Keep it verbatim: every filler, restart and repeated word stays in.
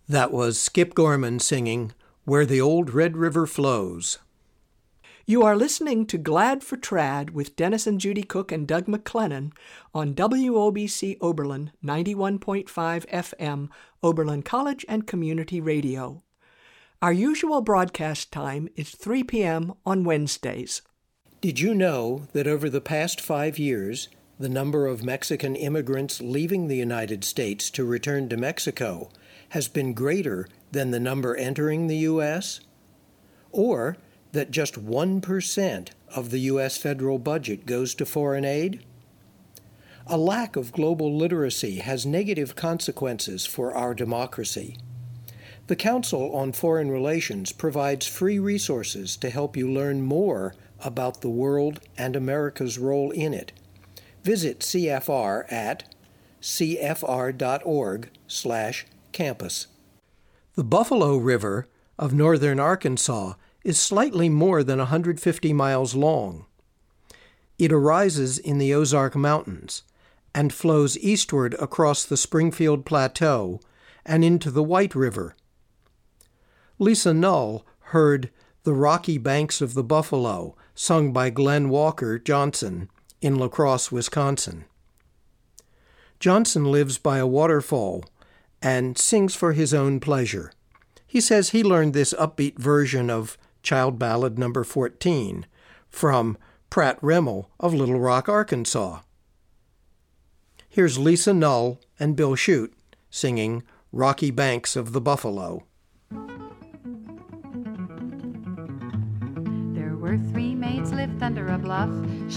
That was Skip Gorman singing Where the Old Red River Flows. You are listening to Glad for Trad with Dennis and Judy Cook and Doug McClennan on W O B C Oberlin ninety-one point five F M, Oberlin College and Community Radio. Our usual broadcast time is three p.m. on Wednesdays. Did you know that over the past five years, the number of Mexican immigrants leaving the United States to return to Mexico has been greater than the number entering the U S? Or that just one percent of the U S federal budget goes to foreign aid? A lack of global literacy has negative consequences for our democracy. The Council on Foreign Relations provides free resources to help you learn more about the world and America's role in it. Visit C F R at c f r dot org slash campus. The Buffalo River of northern Arkansas is slightly more than one hundred fifty miles long. It arises in the Ozark Mountains and flows eastward across the Springfield Plateau and into the White River. Lisa Null heard The Rocky Banks of the Buffalo, sung by Glenn Walker Johnson in La Crosse, Wisconsin. Johnson lives by a waterfall and sings for his own pleasure. He says he learned this upbeat version of Child Ballad number fourteen from Pratt Remmel of Little Rock, Arkansas. Here's Lisa Null and Bill Shute singing Rocky Banks of the Buffalo. There were three maids lived under a bluff.